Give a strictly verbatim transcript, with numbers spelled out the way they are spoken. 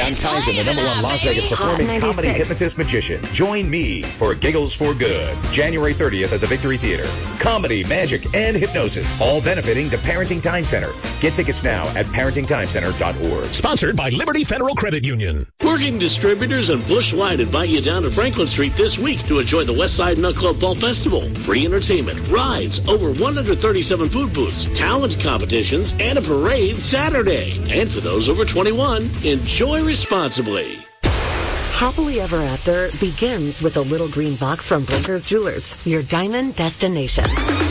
I'm Tyson, the number one Las Vegas performing comedy hypnotist magician. Join me for Giggles for Good, January thirtieth at the Victory Theater. Comedy, magic, and hypnosis, all benefiting the Parenting Time Center. Get tickets now at parenting time center dot org. Sponsored by Liberty Federal Credit Union. Working Distributors and Busch Light invite you down to Franklin Street this week to enjoy the Westside Nut Club Fall Festival. Free entertainment, rides, over one hundred thirty-seven food booths, talent competitions, and a parade Saturday. And for those over twenty-one, enjoy responsibly. Happily Ever After begins with a little green box from Brinker's Jewelers, your diamond destination.